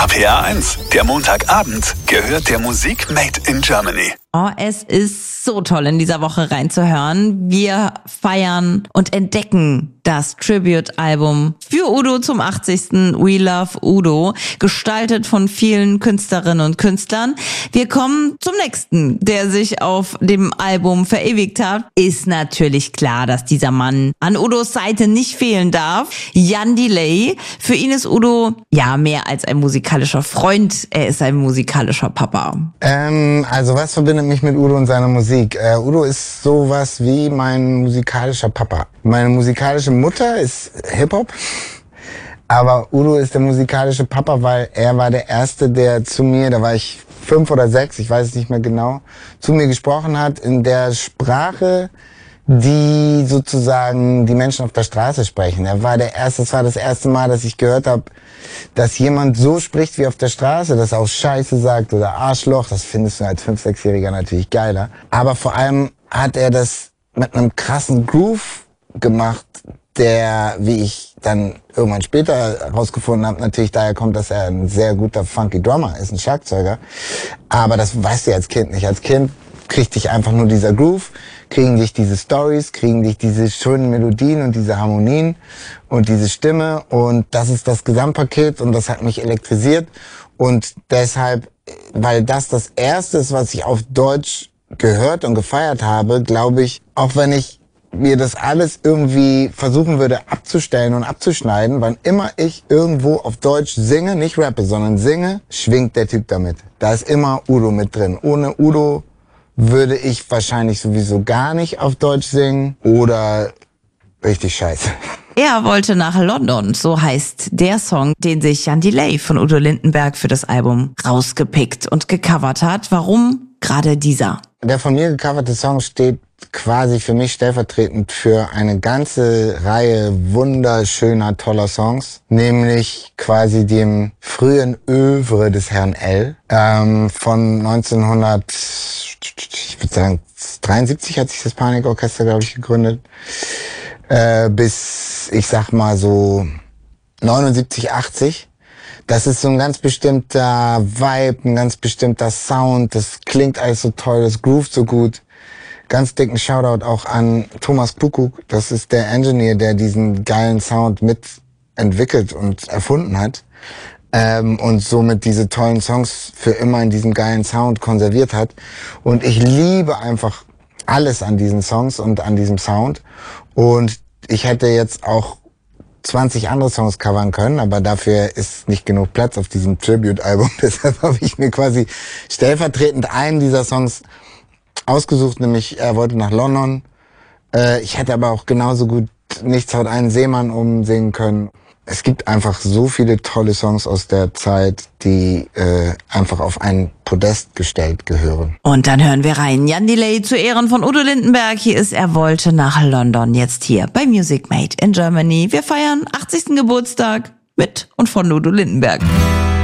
RPA 1, der Montagabend, gehört der Musik Made in Germany. Oh, es ist so toll, in dieser Woche reinzuhören. Wir feiern und entdecken das Tribute-Album für Udo zum 80. We Love Udo, gestaltet von vielen Künstlerinnen und Künstlern. Wir kommen zum nächsten, der sich auf dem Album verewigt hat. Ist natürlich klar, dass dieser Mann an Udos Seite nicht fehlen darf. Jan Delay. Für ihn ist Udo ja mehr als ein musikalischer Freund. Er ist ein musikalischer Papa. Also was verbindet mich mit Udo und seiner Musik? Udo ist sowas wie mein musikalischer Papa. Meine musikalische Mutter ist Hip-Hop, aber Udo ist der musikalische Papa, weil er war der Erste, der zu mir, da war ich 5 oder 6, ich weiß es nicht mehr genau, zu mir gesprochen hat in der Sprache, die sozusagen die Menschen auf der Straße sprechen. Er war der Erste, das war das erste Mal, dass ich gehört habe, dass jemand so spricht wie auf der Straße, dass er auch Scheiße sagt oder Arschloch. Das findest du als 5-, 6-Jähriger natürlich geiler. Aber vor allem hat er das mit einem krassen Groove gemacht, der, wie ich dann irgendwann später herausgefunden habe, natürlich daher kommt, dass er ein sehr guter funky Drummer ist, ein Schlagzeuger. Aber das weißt du als Kind nicht. Als Kind kriegt dich einfach nur dieser Groove, kriegen dich diese Stories, kriegen dich diese schönen Melodien und diese Harmonien und diese Stimme, und das ist das Gesamtpaket, und das hat mich elektrisiert. Und deshalb, weil das Erste ist, was ich auf Deutsch gehört und gefeiert habe, glaube ich, auch wenn ich mir das alles irgendwie versuchen würde abzustellen und abzuschneiden, wann immer ich irgendwo auf Deutsch singe, nicht rappe, sondern singe, schwingt der Typ damit. Da ist immer Udo mit drin. Ohne Udo würde ich wahrscheinlich sowieso gar nicht auf Deutsch singen oder richtig scheiße. Er wollte nach London, so heißt der Song, den sich Jan Delay von Udo Lindenberg für das Album rausgepickt und gecovert hat. Warum gerade dieser? Der von mir gecoverte Song steht quasi für mich stellvertretend für eine ganze Reihe wunderschöner, toller Songs, nämlich quasi dem frühen Övre des Herrn L. Von 1973 hat sich das Panikorchester, glaube ich, gegründet, bis, ich sag mal so 79, 80. Das ist so ein ganz bestimmter Vibe, ein ganz bestimmter Sound, das klingt alles so toll, das groovt so gut. Ganz dicken Shoutout auch an Thomas Kuckuck, das ist der Engineer, der diesen geilen Sound mitentwickelt und erfunden hat, und somit diese tollen Songs für immer in diesem geilen Sound konserviert hat. Und ich liebe einfach alles an diesen Songs und an diesem Sound, und ich hätte jetzt auch 20 andere Songs covern können, aber dafür ist nicht genug Platz auf diesem Tribute-Album. Deshalb habe ich mir quasi stellvertretend einen dieser Songs ausgesucht, nämlich Er wollte nach London. Ich hätte aber auch genauso gut Nichts haut einen Seemann umsingen können. Es gibt einfach so viele tolle Songs aus der Zeit, die einfach auf ein Podest gestellt gehören. Und dann hören wir rein. Jan Delay zu Ehren von Udo Lindenberg. Hier ist Er wollte nach London, jetzt hier bei Music Made in Germany. Wir feiern 80. Geburtstag mit und von Udo Lindenberg.